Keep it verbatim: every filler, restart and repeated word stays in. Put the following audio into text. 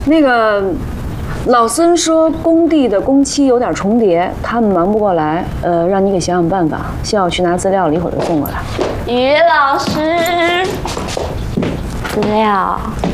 那个老孙说工地的工期有点重叠，他们忙不过来，呃，让你给想想办法。需要去拿资料了，一会儿就送过来。 于老师，资料。